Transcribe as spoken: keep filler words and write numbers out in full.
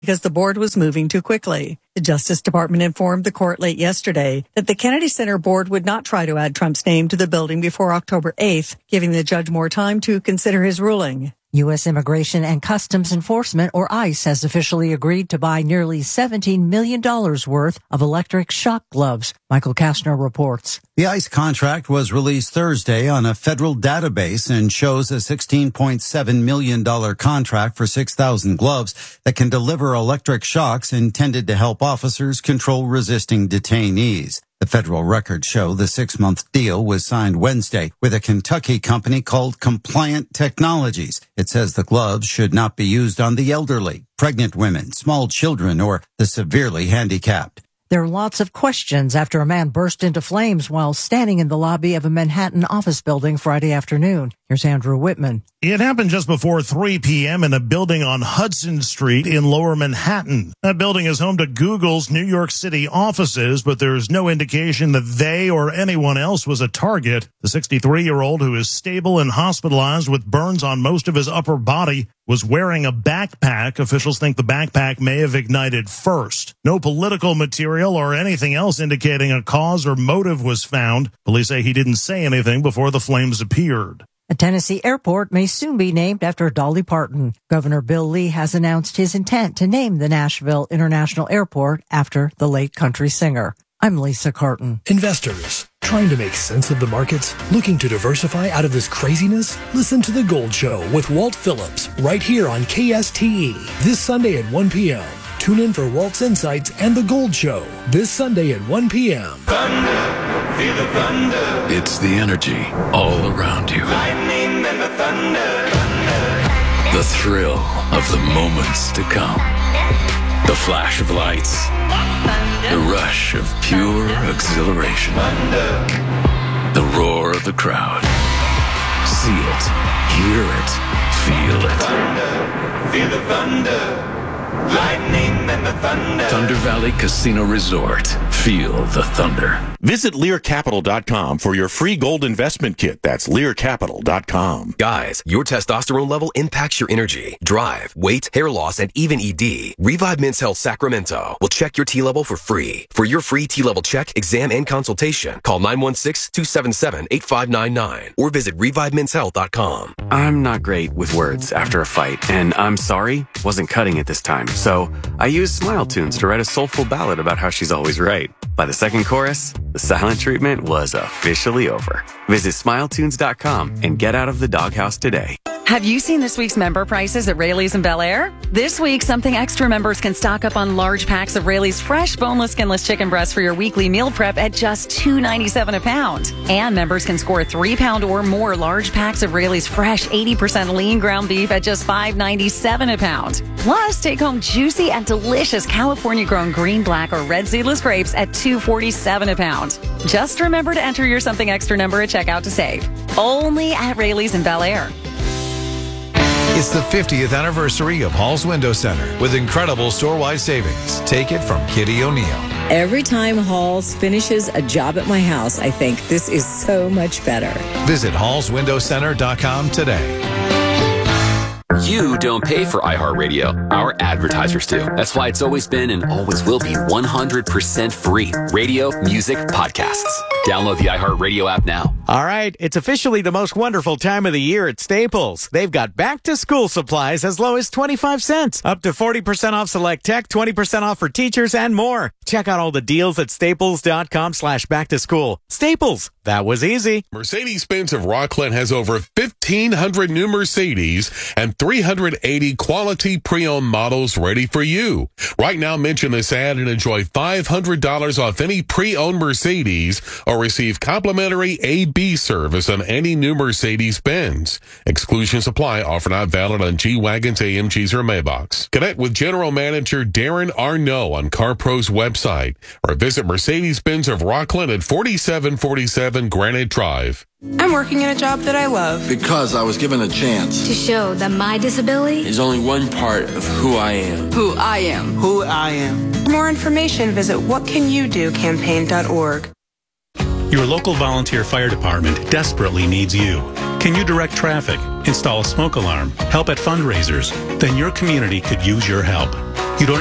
because the board was moving too quickly. The Justice Department informed the court late yesterday that the Kennedy Center board would not try to add Trump's name to the building before October eighth, giving the judge more time to consider his ruling. U S. Immigration and Customs Enforcement, or ICE, has officially agreed to buy nearly seventeen million dollars worth of electric shock gloves. Michael Kastner reports. The ICE contract was released Thursday on a federal database and shows a sixteen point seven million dollars contract for six thousand gloves that can deliver electric shocks intended to help officers control resisting detainees. The federal records show the six-month deal was signed Wednesday with a Kentucky company called Compliant Technologies. It says the gloves should not be used on the elderly, pregnant women, small children, or the severely handicapped. There are lots of questions after a man burst into flames while standing in the lobby of a Manhattan office building Friday afternoon. Here's Andrew Whitman. It happened just before three p.m. in a building on Hudson Street in Lower Manhattan. That building is home to Google's New York City offices, but there's no indication that they or anyone else was a target. The sixty-three-year-old, who is stable and hospitalized with burns on most of his upper body, was wearing a backpack. Officials think the backpack may have ignited first. No political material or anything else indicating a cause or motive was found. Police say he didn't say anything before the flames appeared. A Tennessee airport may soon be named after Dolly Parton. Governor Bill Lee has announced his intent to name the Nashville International Airport after the late country singer. I'm Lisa Carton. Investors, trying to make sense of the markets? Looking to diversify out of this craziness? Listen to The Gold Show with Walt Phillips right here on K S T E this Sunday at one p.m. Tune in for Walt's Insights and The Gold Show this Sunday at one p.m. Thunder, feel the thunder. It's the energy all around you. Lightning and the thunder. thunder. The thrill of the moments to come. The flash of lights. The rush of pure exhilaration. Thunder. The roar of the crowd. See it, hear it, feel it. Thunder, feel the thunder. Lightning and the thunder. Thunder Valley Casino Resort. Feel the thunder. Visit Lear Capital dot com for your free gold investment kit. That's Lear Capital dot com. Guys, your testosterone level impacts your energy, drive, weight, hair loss, and even E D. Revive Men's Health Sacramento will check your T-level for free. For your free T-level check, exam, and consultation, call nine one six, two seven seven, eight five nine nine or visit revive men's health dot com. I'm not great with words after a fight, and I'm sorry wasn't cutting it this time. So I used Smile Tunes to write a soulful ballad about how she's always right. By the second chorus, the silent treatment was officially over. Visit smile tunes dot com and get out of the doghouse today. Have you seen this week's member prices at Rayleigh's in Bel Air? This week, Something Extra members can stock up on large packs of Rayleigh's fresh, boneless, skinless chicken breasts for your weekly meal prep at just two dollars and ninety-seven cents a pound. And members can score three pound or more large packs of Rayleigh's fresh, eighty percent lean ground beef at just five dollars and ninety-seven cents a pound. Plus, take home juicy and delicious California-grown green, black, or red seedless grapes at two dollars and forty-seven cents a pound. Just remember to enter your Something Extra number at checkout to save. Only at Rayleigh's in Bel Air. It's the fiftieth anniversary of Hall's Window Center with incredible store-wide savings. Take it from Kitty O'Neill. Every time Hall's finishes a job at my house, I think this is so much better. Visit halls window center dot com today. You don't pay for iHeartRadio. Our advertisers do. That's why it's always been and always will be one hundred percent free. Radio, music, podcasts. Download the iHeartRadio app now. All right, it's officially the most wonderful time of the year at Staples. They've got back-to-school supplies as low as twenty-five cents. Up to forty percent off select tech, twenty percent off for teachers, and more. Check out all the deals at staples dot com slash back to school. Staples, that was easy. Mercedes-Benz of Rockland has over fifteen hundred new Mercedes and three hundred eighty quality pre-owned models ready for you. Right now, mention this ad and enjoy five hundred dollars off any pre-owned Mercedes or receive complimentary A B service on any new Mercedes-Benz. Exclusions apply. Offer not valid on G-Wagons, A M Gs, or Maybachs. Connect with General Manager Darren Arnault on CarPro's website or visit Mercedes-Benz of Rockland at forty-seven forty-seven Granite Drive. I'm working in a job that I love. Because I was given a chance. To show that my disability is only one part of who I am. Who I am. Who I am. For more information, visit what can you do campaign dot org. Your local volunteer fire department desperately needs you. Can you direct traffic, install a smoke alarm, help at fundraisers? Then your community could use your help. You don't